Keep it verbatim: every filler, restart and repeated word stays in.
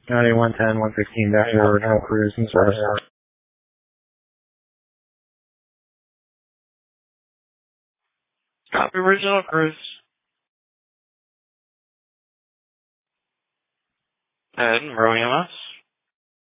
County one ten, one sixteen dash zero, original cruise in service. Copy, original cruise. And Romeo M S.